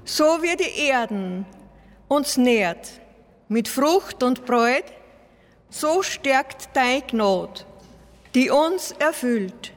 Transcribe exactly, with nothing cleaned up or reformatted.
so wie die Erden uns nährt mit Frucht und Bräut, so stärkt deine Gnade, die uns erfüllt